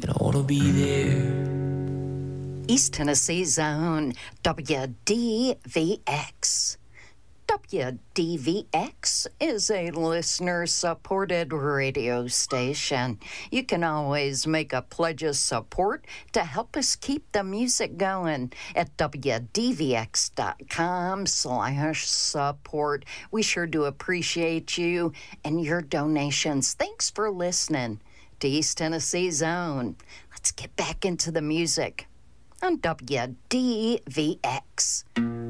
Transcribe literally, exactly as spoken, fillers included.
it ought to be there. East Tennessee Zone, W D V X. W D V X is a listener-supported radio station. You can always make a pledge of support to help us keep the music going at wdvx.com slash support. We sure do appreciate you and your donations. Thanks for listening to East Tennessee Zone. Let's get back into the music on W D V X.